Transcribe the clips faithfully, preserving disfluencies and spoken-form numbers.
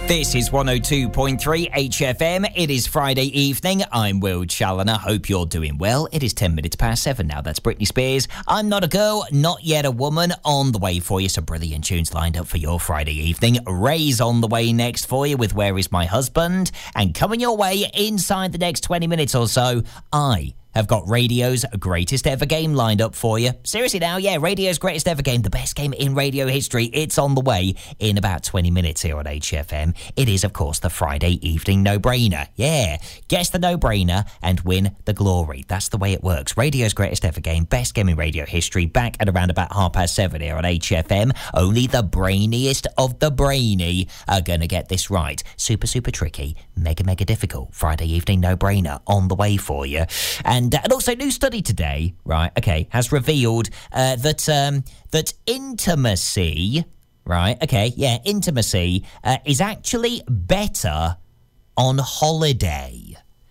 This is one oh two point three H F M. It is Friday evening. I'm Will Challoner. Hope you're doing well. It is ten minutes past seven now. That's Britney Spears. I'm Not a Girl, Not Yet a Woman. On the way for you. Some brilliant tunes lined up for your Friday evening. Ray's on the way next for you with Where Is My Husband? And coming your way inside the next twenty minutes or so, I... have got radio's greatest ever game lined up for you. Seriously now, yeah, radio's greatest ever game, the best game in radio history. It's on the way in about twenty minutes here on H F M. It is, of course, the Friday evening no-brainer. Yeah, guess the no-brainer and win the glory. That's the way it works. Radio's greatest ever game, best game in radio history, back at around about half past seven here on H F M. Only the brainiest of the brainy are going to get this right. Super, super tricky, mega, mega difficult. Friday evening no-brainer on the way for you. And And, uh, and also, new study today, right, okay, has revealed uh, that um, that intimacy, right, okay, yeah, intimacy uh, is actually better on holiday.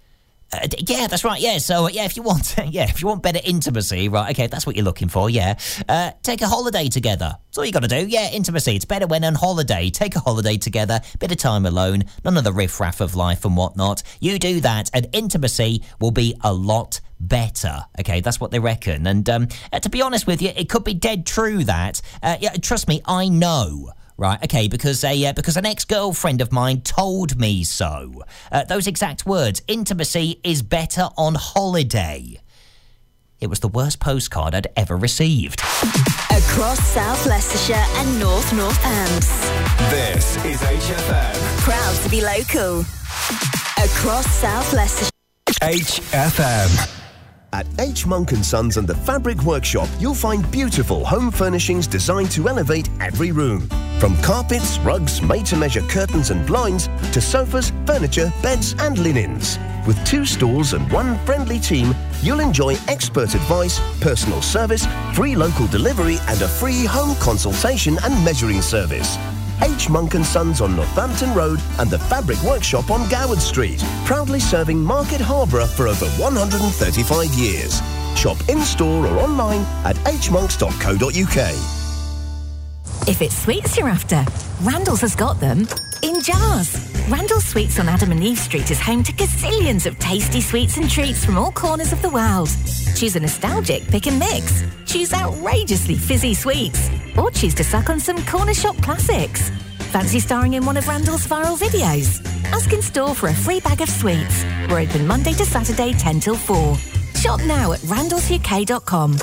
Uh, yeah, that's right, yeah, so, yeah, if you want, yeah, if you want better intimacy, right, okay, that's what you're looking for, yeah, uh, take a holiday together. That's all you got to do, yeah, intimacy, it's better when on holiday. Take a holiday together, bit of time alone, none of the riff-raff of life and whatnot. You do that, and intimacy will be a lot better. Okay, that's what they reckon. And um, uh, to be honest with you, it could be dead true that, uh, yeah, trust me, I know. Right, okay, because a uh, because an ex-girlfriend of mine told me so. Uh, those exact words, intimacy is better on holiday. It was the worst postcard I'd ever received. Across South Leicestershire and North Northants. This is H F M. Proud to be local. Across South Leicestershire. H F M. At H. Monk and Sons and the Fabric Workshop, you'll find beautiful home furnishings designed to elevate every room. From carpets, rugs, made-to-measure curtains and blinds, to sofas, furniture, beds and linens. With two stores and one friendly team, you'll enjoy expert advice, personal service, free local delivery and a free home consultation and measuring service. H. Monk and Sons on Northampton Road and the Fabric Workshop on Goward Street, proudly serving Market Harborough for over one hundred thirty-five years. Shop in-store or online at h monks dot co dot u k. If it's sweets you're after, Randall's has got them in jars. Randall's Sweets on Adam and Eve Street is home to gazillions of tasty sweets and treats from all corners of the world. Choose a nostalgic pick and mix. Choose outrageously fizzy sweets. Or choose to suck on some corner shop classics. Fancy starring in one of Randall's viral videos? Ask in store for a free bag of sweets. We're open Monday to Saturday ten till four. Shop now at randalls u k dot com.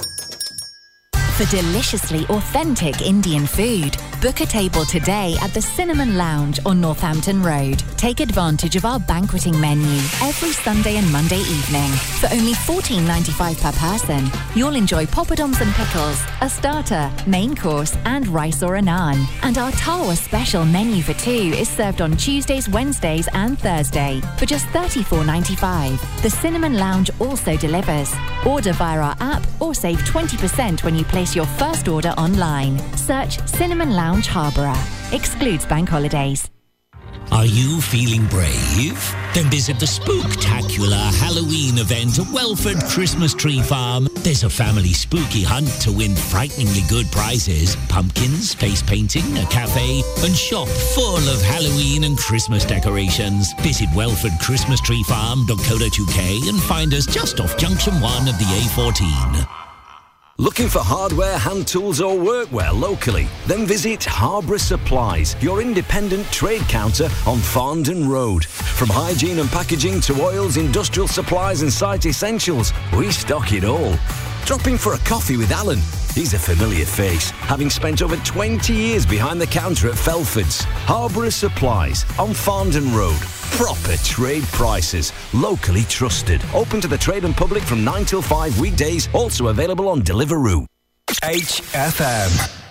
For deliciously authentic Indian food, book a table today at the Cinnamon Lounge on Northampton Road. Take advantage of our banqueting menu every Sunday and Monday evening. For only fourteen ninety-five per person, you'll enjoy poppadoms and pickles, a starter, main course and rice or a naan. And our Tawa special menu for two is served on Tuesdays, Wednesdays and Thursday for just thirty-four ninety-five. The Cinnamon Lounge also delivers. Order via our app or save twenty percent when you place your first order online. Search Cinnamon Lounge Harborough. Excludes bank holidays. Are you feeling brave? Then visit the spooktacular Halloween event at Welford Christmas Tree Farm. There's a family spooky hunt to win frighteningly good prizes, pumpkins, face painting, a cafe, and shop full of Halloween and Christmas decorations. Visit welford christmas tree farm dot co dot u k and find us just off Junction one of the A fourteen. Looking for hardware, hand tools or workwear locally? Then visit Harborough Supplies, your independent trade counter on Farndon Road. From hygiene and packaging to oils, industrial supplies and site essentials, we stock it all. Drop in for a coffee with Alan. He's a familiar face, having spent over twenty years behind the counter at Felford's. Harborough Supplies on Farndon Road. Proper trade prices, locally trusted. Open to the trade and public from nine till five weekdays, also available on Deliveroo. H F M.